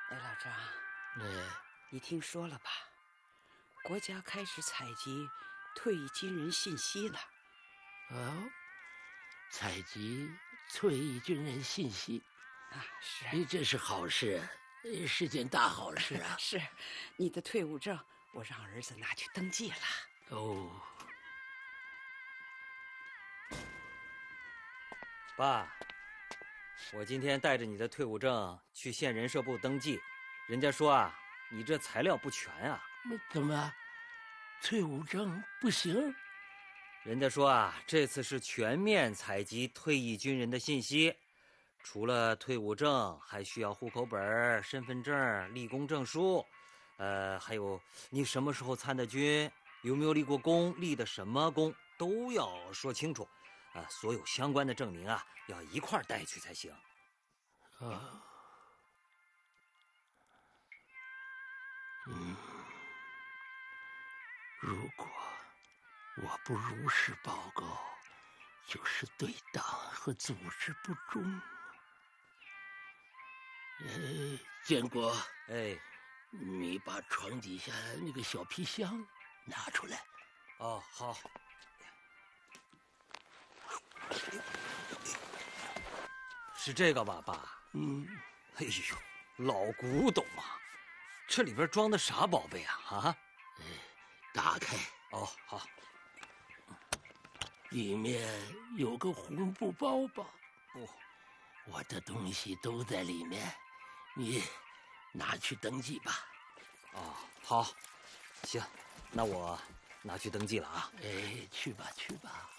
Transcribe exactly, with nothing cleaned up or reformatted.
哎，老张， 哎， 你听说了吧？国家开始采集退役军人信息了。 哦，采集退役军人信息啊，是， 这是好事，是件大好事啊！ 是，你的退伍证我让儿子拿去登记了。 哦， 爸，我今天带着你的退伍证去县人社部登记，人家说啊，你这材料不全啊。 那怎么，退伍证不行？ 人家说啊，这次是全面采集退役军人的信息，除了退伍证，还需要户口本、身份证、立功证书，呃，还有你什么时候参的军，有没有立过功，立的什么功，都要说清楚。啊，所有相关的证明啊，要一块带去才行。 啊，嗯，如果我不如实报告，就是对党和组织不忠。哎，建国， 哎， 你把床底下那个小皮箱拿出来。 哦，好。是这个吧，爸？ 嗯。 哎呦，老古董啊！这里边装的啥宝贝啊？啊？ 哎，打开。 哦，好。 里面有个红布包包。 哦， 我的东西都在里面，你拿去登记吧。 哦，好，行，那我拿去登记了啊。 哎，去吧，去吧。